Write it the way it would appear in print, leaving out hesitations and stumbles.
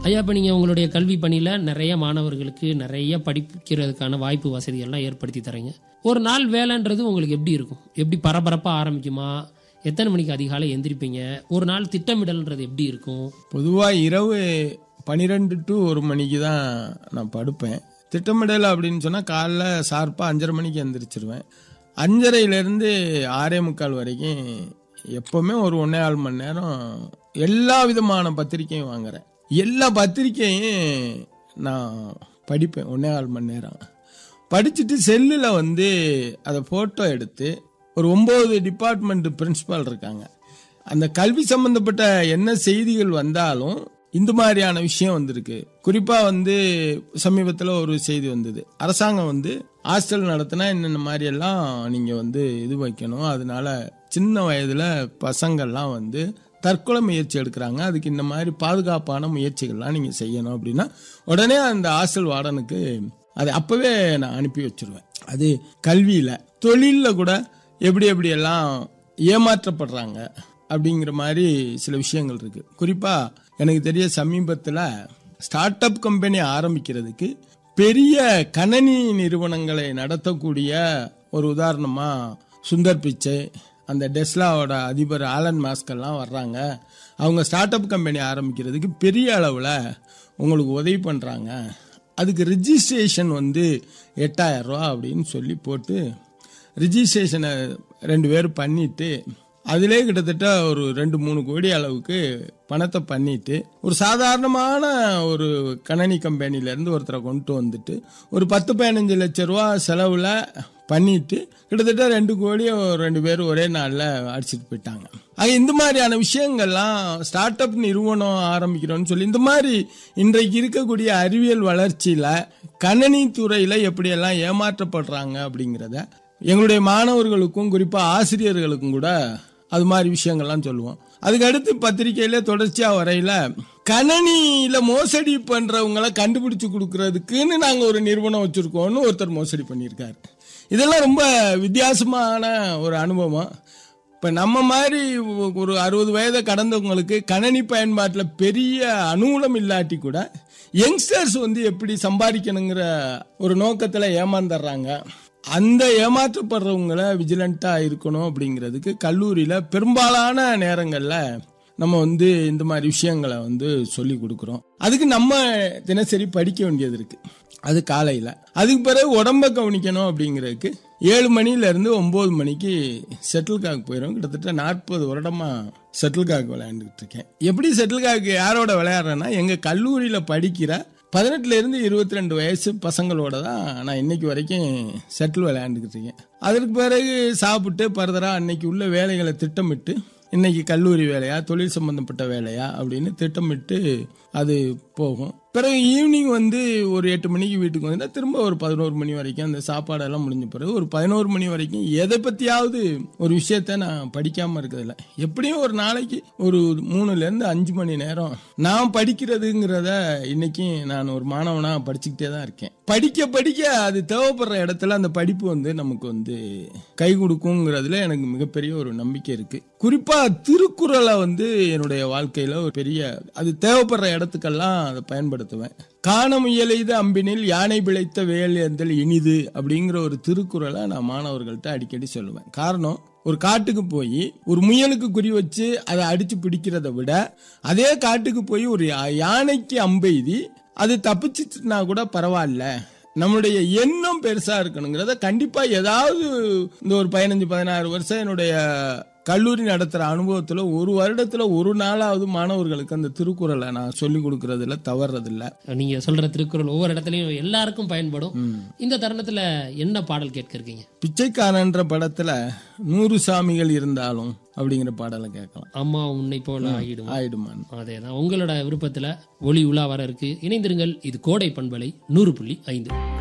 ஐயா, இப்போ நீங்கள் உங்களுடைய கல்வி பணியில் நிறைய மாணவர்களுக்கு நிறைய படிக்கிறதுக்கான வாய்ப்பு வசதிகள்லாம் ஏற்படுத்தி தரீங்க. ஒரு நாள் வேலைன்றது உங்களுக்கு எப்படி இருக்கும்? எப்படி பரபரப்பாக ஆரம்பிக்குமா? எத்தனை மணிக்கு அதிகாலை எந்திரிப்பீங்க? ஒரு நாள் திட்டமிடல்ன்றது எப்படி இருக்கும்? பொதுவாக இரவு 12 to 1 மணிக்கு தான் நான் படுப்பேன். திட்டமிடல் அப்படின்னு சொன்னால் காலைல ஷார்ப்பாக 5:30 மணிக்கு எந்திரிச்சிருவேன். 5:30லேருந்து 6:45 வரைக்கும் எப்போவுமே ஒரு 1.25 மணி நேரம் எல்லா விதமான பத்திரிக்கையும் வாங்குறேன். எல்லா பத்திரிக்கையும் நான் படிப்பேன் 1.25 மணி நேரம். படிச்சுட்டு செல்லில் அதை ஃபோட்டோ எடுத்து ஒரு 9 டிபார்ட்மெண்ட் பிரின்சிபால் இருக்காங்க. அந்த கல்வி சம்பந்தப்பட்ட என்ன செய்திகள் வந்தாலும் இந்த மாதிரியான விஷயம் வந்திருக்கு. குறிப்பாக சமீபத்தில் ஒரு செய்தி வந்தது. அரசாங்கம் ஹாஸ்டல் நடத்தினா இந்த மாதிரி எல்லாம் நீங்கள் இது வைக்கணும், அதனால சின்ன வயதில் பசங்கள்லாம் தற்கொலை முயற்சி எடுக்கிறாங்க, அதுக்கு இந்த மாதிரி பாதுகாப்பான முயற்சிகள்லாம் நீங்கள் செய்யணும் அப்படின்னா உடனே அந்த ஹாஸ்டல் வார்டனுக்கு அதை அப்பவே நான் அனுப்பி வச்சிருவேன். அது கல்வியில் தொழிலில் கூட எப்படியெல்லாம் ஏமாற்றப்படுறாங்க அப்படிங்கிற மாதிரி சில விஷயங்கள் இருக்கு. குறிப்பாக எனக்கு தெரிய சமீபத்தில் ஸ்டார்ட் அப் கம்பெனி ஆரம்பிக்கிறதுக்கு பெரிய கணனி நிறுவனங்களை நடத்தக்கூடிய ஒரு உதாரணமாக சுந்தர் பிச்சை, அந்த டெஸ்லாவோட அதிபர் ஆலன் மாஸ்கெல்லாம் வர்றாங்க. அவங்க ஸ்டார்ட் அப் கம்பெனி ஆரம்பிக்கிறதுக்கு பெரிய அளவில் உங்களுக்கு உதவி பண்ணுறாங்க. அதுக்கு ரிஜிஸ்ட்ரேஷன் 8,000 ரூபா அப்படின்னு சொல்லி போட்டு ரிஜிஸ்ட்ரேஷனை 2 பேர் பண்ணிட்டு அதிலே கிட்டத்தட்ட ஒரு 2-3 கோடி அளவுக்கு பணத்தை பண்ணிட்டு ஒரு சாதாரணமான ஒரு கணனி கம்பெனிலேருந்து ஒருத்தரை கொண்டு ஒரு 10-15 லட்சம் ரூபா செலவில் பண்ணிட்டு கிட்டத்தட்ட 2 கோடி 2 பேர் ஒரே நாளில் அடிச்சுட்டு போயிட்டாங்க. இந்த மாதிரியான விஷயங்கள்லாம் ஸ்டார்ட் அப் நிறுவனம் ஆரம்பிக்கிறோன்னு சொல்லி இந்த மாதிரி இன்றைக்கு இருக்கக்கூடிய அறிவியல் வளர்ச்சியில் கணனி துறையில் எப்படியெல்லாம் ஏமாற்றப்படுறாங்க அப்படிங்கிறத எங்களுடைய மாணவர்களுக்கும் குறிப்பாக ஆசிரியர்களுக்கும் கூட அது மாதிரி விஷயங்கள்லாம் சொல்லுவோம். அதுக்கு அடுத்து பத்திரிகையில தொடர்ச்சியாக வரையில கணனியில மோசடி பண்றவங்களை கண்டுபிடிச்சு கொடுக்கறதுக்குன்னு நாங்கள் ஒரு நிறுவனம் வச்சிருக்கோம்னு ஒருத்தர் மோசடி பண்ணியிருக்காரு. இதெல்லாம் ரொம்ப வித்தியாசமான ஒரு அனுபவம். இப்போ நம்ம மாதிரி ஒரு 60 வயதை கடந்தவங்களுக்கு கணனி பயன்பாட்டில் பெரிய அனுகூலம் இல்லாட்டி கூட யங்ஸ்டர்ஸ் எப்படி சம்பாதிக்கணுங்கிற ஒரு நோக்கத்தில் ஏமாந்துடுறாங்க. அந்த ஏமாற்றப்படுறவங்களை விஜிலண்டா இருக்கணும் அப்படிங்கிறதுக்கு கல்லூரியில் பெரும்பாலான நேரங்களில் நம்ம இந்த மாதிரி விஷயங்களை சொல்லி கொடுக்குறோம். அதுக்கு நம்ம தினசரி படிக்க வேண்டியது இருக்கு. அது காலையில். அதுக்கு பிறகு உடம்ப கவனிக்கணும் அப்படிங்கிறதுக்கு 7 மணிலேருந்து 9 மணிக்கு ஷட்டில் காக் போயிடும். கிட்டத்தட்ட 40 வருடமா ஷட்டில் காக் விளையாண்டுக்கிட்டு இருக்கேன். எப்படி ஷட்டில் காக் யாரோட விளையாடுறேன்னா எங்கள் கல்லூரியில் படிக்கிற 18லேருந்து 22 வயசு பசங்களோட தான் நான் இன்னைக்கு வரைக்கும் ஷட்டில் விளையாண்டுக்கிட்டு இருக்கேன். அதற்கு பிறகு சாப்பிட்டு பர்தராக அன்னைக்கு உள்ள வேலைகளை திட்டமிட்டு இன்னைக்கு கல்லூரி வேலையா தொழில் சம்பந்தப்பட்ட வேலையா அப்படின்னு திட்டமிட்டு அது போகும். பிறகு ஈவினிங் ஒரு 8 மணிக்கு வீட்டுக்கு வந்தா திரும்ப ஒரு 11 மணி வரைக்கும் அந்த சாப்பாடெல்லாம் முடிஞ்ச பிறகு ஒரு 11 மணி வரைக்கும் எதை பற்றியாவது ஒரு விஷயத்த நான் படிக்காமல் இருக்கிறதில்ல. எப்படியும் ஒரு நாளைக்கு ஒரு 3லேருந்து 5 மணி நேரம் நான் படிக்கிறதுங்கிறத இன்னைக்கு நான் ஒரு மாணவனாக படிச்சுக்கிட்டே தான் இருக்கேன். படிக்க படிக்க அது தேவைப்படுற இடத்துல அந்த படிப்பு நமக்கு கை கொடுக்குங்கிறதுல எனக்கு மிகப்பெரிய ஒரு நம்பிக்கை இருக்கு. குறிப்பா திருக்குறளை என்னுடைய வாழ்க்கையில ஒரு பெரிய அது தேவைப்படுற இடத்துக்கெல்லாம் அதை பயன்படுத்துவேன். காண முயலெய்த அம்பினில் யானை பிழைத்த வேல் எந்தல் இனிது அப்படிங்கிற ஒரு திருக்குறளை நான் மாணவர்கள்ட்ட அடிக்கடி சொல்லுவேன். காரணம், ஒரு காட்டுக்கு போய் ஒரு முயலுக்கு குறி வச்சு அதை அடிச்சு பிடிக்கிறத விட அதே காட்டுக்கு போய் ஒரு யானைக்கு அம்பெய்தி அது தப்பிச்சுனா கூட பரவாயில்ல, நம்மளுடைய எண்ணம் பெருசா இருக்கணுங்கிறத கண்டிப்பா ஏதாவது இந்த ஒரு 15-16 வருஷம் என்னுடைய கல்லூரி நடத்துற அனுபவத்துல ஒரு வருடத்துல ஒரு நாளாவது மாணவர்களுக்கு அந்த திருக்குறளை நான் சொல்லி கொடுக்கறதுல தவறதில்லை. நீங்க சொல்ற திருக்குறள் ஒவ்வொரு இடத்துலயும் எல்லாருக்கும் பயன்படும். இந்த தருணத்துல என்ன பாடல் கேட்க இருக்கீங்க? பிச்சைக்காரன்ற படத்துல 100 சாமிகள் இருந்தாலும் அப்படிங்கிற பாடலை கேட்கலாம். அம்மா உன்னை போல ஆயிடுமான். அதேதான் உங்களோட விருப்பத்துல ஒளி உலா வர இருக்கு. இணைந்திருங்கள். இது கோடை பண்பலை 100.5.